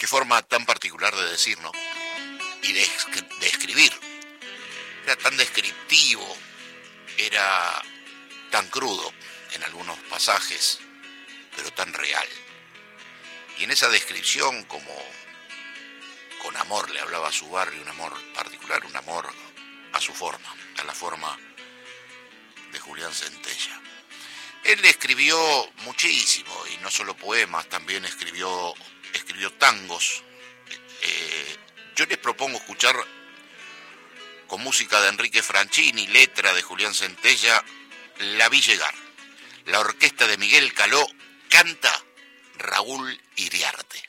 forma tan particular de decir, ¿no? Y de escribir. Era tan descriptivo, era tan crudo en algunos pasajes, pero tan real. Y en esa descripción, como con amor le hablaba a su barrio, un amor particular, un amor a su forma, a la forma de Julián Centella. Él escribió muchísimo, y no solo poemas, también escribió tangos. Yo les propongo escuchar con música de Enrique Franchini, letra de Julián Centella, La vi llegar. La orquesta de Miguel Caló canta Raúl Iriarte.